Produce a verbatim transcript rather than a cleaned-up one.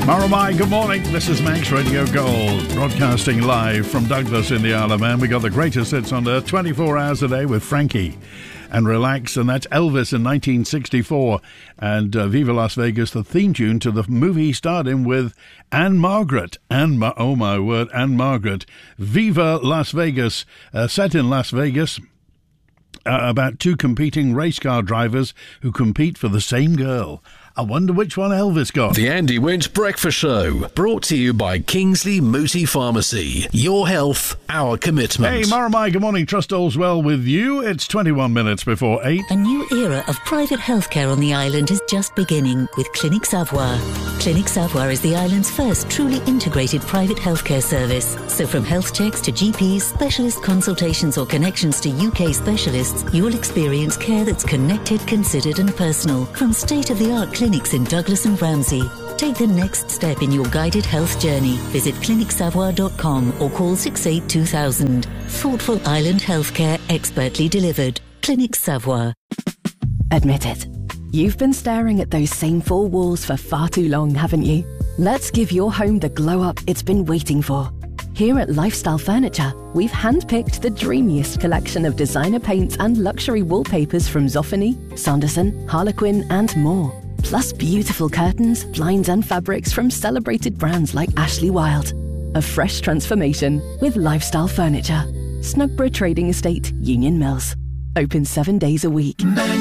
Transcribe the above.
Maramai, good morning. This is Manx Radio Gold, broadcasting live from Douglas in the Isle of Man. We got the greatest hits on there, twenty-four hours a day with Frankie and Relax, and that's Elvis in nineteen sixty-four, and uh, Viva Las Vegas, the theme tune to the movie he starred in with Anne Margaret. Anne, Ma- oh my word, Anne Margaret. Viva Las Vegas, uh, set in Las Vegas, uh, about two competing race car drivers who compete for the same girl. I wonder which one Elvis got. The Andy Winch Breakfast Show, brought to you by Kingsley Mooti Pharmacy. Your health, our commitment. Hey, Maramai, good morning. Trust all's well with you. It's twenty-one minutes before eight. A new era of private healthcare on the island is just beginning with Clinic Savoir. Clinic Savoir is the island's first truly integrated private healthcare service. So from health checks to G Ps, specialist consultations or connections to U K specialists, you'll experience care that's connected, considered and personal. From state-of-the-art clinics in Douglas and Ramsey. Take the next step in your guided health journey. Visit clinic savoir dot com or call six eight two thousand. Thoughtful island healthcare, expertly delivered. Clinic Savoir. Admit it. You've been staring at those same four walls for far too long, haven't you? Let's give your home the glow-up it's been waiting for. Here at Lifestyle Furniture, we've handpicked the dreamiest collection of designer paints and luxury wallpapers from Zoffany, Sanderson, Harlequin and more. Plus beautiful curtains, blinds and fabrics from celebrated brands like Ashley Wild. A fresh transformation with Lifestyle Furniture. Snugborough Trading Estate, Union Mills. Open seven days a week.